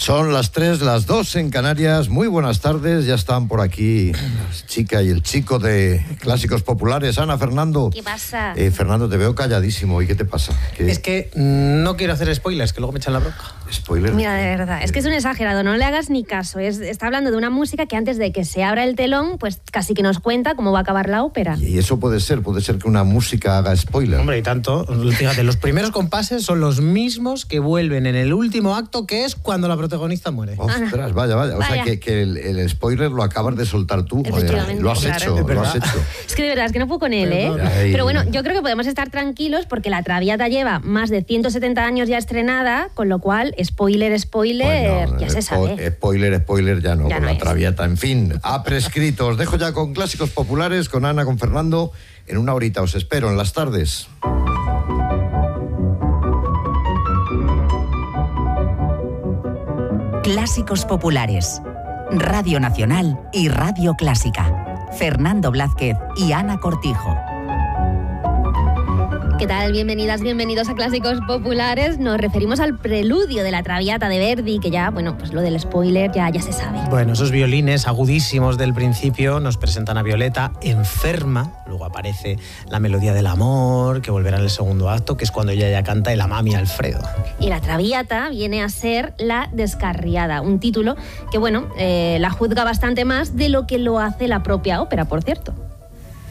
Son las 3, las 2 en Canarias. Muy buenas tardes. Ya están por aquí la chica y el chico de Clásicos Populares. Ana, Fernando. ¿Qué pasa? Fernando, te veo calladísimo. ¿Y qué te pasa? ¿Qué? Es que no quiero hacer spoilers, que luego me echan la bronca. ¿Spoiler? Mira, de verdad, es que es un exagerado, no le hagas ni caso. Está hablando de una música que antes de que se abra el telón, pues casi que nos cuenta cómo va a acabar la ópera. Y eso puede ser que una música haga spoiler. Hombre, y tanto. Fíjate, los primeros compases son los mismos que vuelven en el último acto, que es cuando la protagonista muere. Ostras, vaya. O sea, que el spoiler lo acabas de soltar tú. Efectivamente, Lo has claro. hecho, lo has hecho. Es que de verdad, es que no puedo con él, ¿eh? Ay. Pero bueno, yo creo que podemos estar tranquilos porque La Traviata lleva más de 170 años ya estrenada, con lo cual, spoiler, Bueno, ya se sabe. Spoiler ya no, Ya con no La es. Traviata. En fin, ha prescrito. Os dejo ya con Clásicos Populares, con Ana, con Fernando. En una horita os espero en las tardes. Clásicos Populares, Radio Nacional y Radio Clásica. Fernando Blázquez y Ana Cortijo. ¿Qué tal? Bienvenidas, bienvenidos a Clásicos Populares. Nos referimos al preludio de La Traviata de Verdi, que ya, bueno, pues lo del spoiler ya se sabe. Bueno, esos violines agudísimos del principio nos presentan a Violeta enferma, luego aparece la melodía del amor, que volverá en el segundo acto, que es cuando ella ya canta el Amami Alfredo. Y La Traviata viene a ser La Descarriada, un título que, bueno, la juzga bastante más de lo que lo hace la propia ópera, por cierto.